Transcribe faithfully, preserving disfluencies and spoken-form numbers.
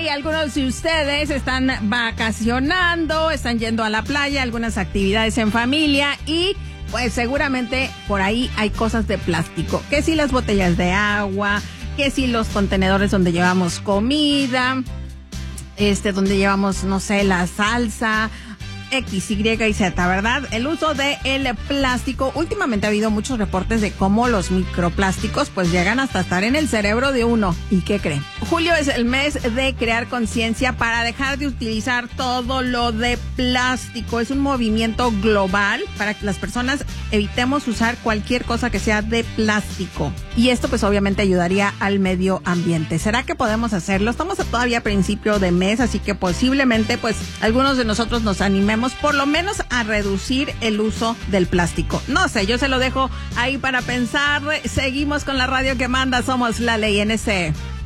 ahí algunos de ustedes están vacacionando, están yendo a la playa, algunas actividades en familia y pues seguramente por ahí hay cosas de plástico. Que si las botellas de agua, que si los contenedores donde llevamos comida, este, donde llevamos, no sé, la salsa, X, Y y Z, ¿verdad? El uso de el plástico. Últimamente ha habido muchos reportes de cómo los microplásticos pues llegan hasta estar en el cerebro de uno. ¿Y qué creen? Julio es el mes de crear conciencia para dejar de utilizar todo lo de plástico. Es un movimiento global para que las personas evitemos usar cualquier cosa que sea de plástico. Y esto pues obviamente ayudaría al medio ambiente. ¿Será que podemos hacerlo? Estamos todavía a principio de mes, así que posiblemente pues algunos de nosotros nos animemos por lo menos a reducir el uso del plástico. No sé, yo se lo dejo ahí para pensar. Seguimos con la radio que manda, somos La Ley N C.